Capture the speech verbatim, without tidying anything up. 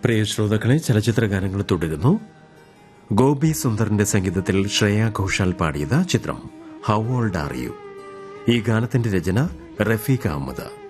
പ്രിയ ശ്രോതാക്കളെ, ചലച്ചിത്ര ഗാനങ്ങൾ തുടരുന്നു. ഗോപി സുന്ദറിന്റെ സംഗീതത്തിൽ ശ്രേയ ഘോഷാൽ പാടിയത് ചിത്രം ഹൗ ഓൾഡ് ആർ യു. ഈ ഗാനത്തിന്റെ രചന റഫീഖ് അഹമ്മദ്.